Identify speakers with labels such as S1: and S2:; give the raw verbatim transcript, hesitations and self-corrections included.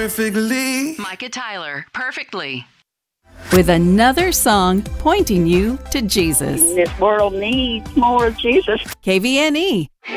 S1: perfectly.
S2: Micah Tyler, Perfectly.
S3: With another song pointing you to Jesus.
S4: This world needs more of Jesus.
S3: K V N E.